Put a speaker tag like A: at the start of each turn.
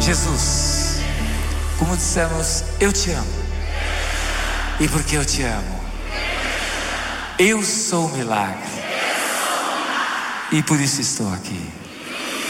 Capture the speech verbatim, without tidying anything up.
A: Jesus, como dissemos, eu te amo. E porque eu te amo, eu sou o milagre. E por isso estou aqui.